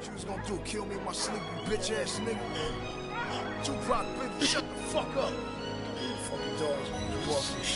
what you was gonna do, kill me in my sleep, you bitch ass nigga. Tupac, baby, shut the fuck up. Fucking dogs, man.